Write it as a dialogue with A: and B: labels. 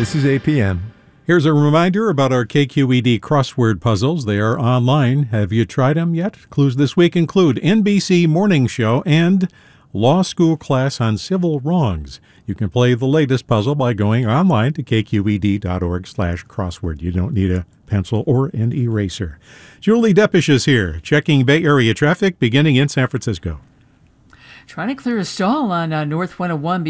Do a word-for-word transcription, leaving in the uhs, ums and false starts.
A: This is A P M.
B: Here's a reminder about our K Q E D crossword puzzles. They are online. Have you tried them yet? Clues this week include N B C Morning Show and Law School Class on Civil Wrongs. You can play the latest puzzle by going online to kqed.org slash crossword. You don't need a pencil or an eraser. Julie Deppish is here, checking Bay Area traffic beginning in San Francisco.
C: Trying to clear a stall on uh, North one oh one